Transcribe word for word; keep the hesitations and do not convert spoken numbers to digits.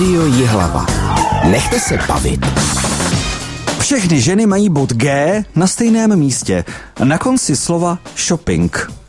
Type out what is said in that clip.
Rádio Jihlava. Nechte se bavit. Všechny ženy mají bod G na stejném místě. Na konci slova shopping.